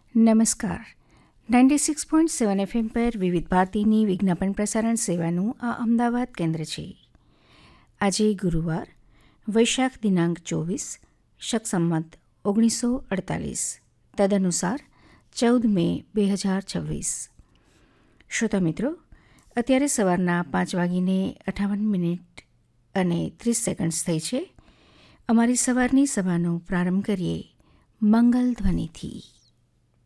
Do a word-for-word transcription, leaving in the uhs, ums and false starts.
નમસ્કાર. Ninety six point seven F M પર વિવિધ ભારતીની વિજ્ઞાપન પ્રસારણ સેવાનું આ અમદાવાદ કેન્દ્ર છે. આજે ગુરુવાર, વૈશાખ દિનાંક ચોવીસ, શક સંમત ઓગણીસો અડતાલીસ, તદનુસાર ચૌદ મે બે હજાર છવ્વીસ. શ્રોતા મિત્રો, અત્યારે સવારના પાંચ વાગીને અઠાવન મિનિટ અને ત્રીસ સેકન્ડ્સ થઈ છે. અમારી સવારની સભાનો પ્રારંભ કરીએ મંગલ ધ્વનિથી.